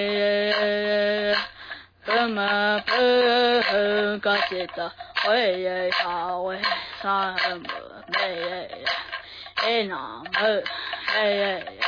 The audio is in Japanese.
什么不可惜的回忆下为什么没那么